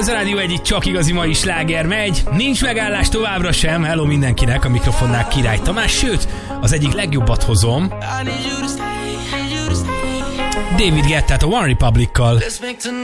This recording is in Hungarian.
Ez a Rádió egyik csak igazi mai sláger megy. Nincs megállás továbbra sem. Hello mindenkinek, a mikrofonnál Király Tamás. Sőt, az egyik legjobbat hozom. David Guettát a One Republic-kal.